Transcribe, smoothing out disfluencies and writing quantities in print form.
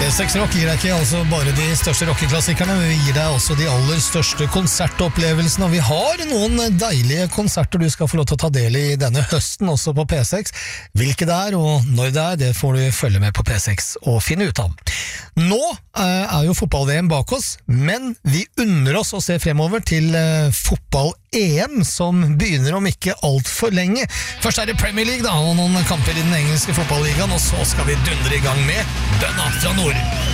P6 Rock gir deg ikke altså bare de største rockeklassikerne, men vi gir deg også de aller største konsertopplevelsene, og vi har noen deilige konserter du skal få lov til å ta del i denne høsten også på P6. Hvilke det er og når det er, det får du følge med på P6 og finne ut av. Nå er jo fotball-VM bak oss, men vi unner oss å se fremover til fotball-EM som begynner om ikke alt for lenge. Først er det Premier League da, og noen kamper i den engelske fotballligaen, og så skal vi dundre i gang med Bønna fra nord.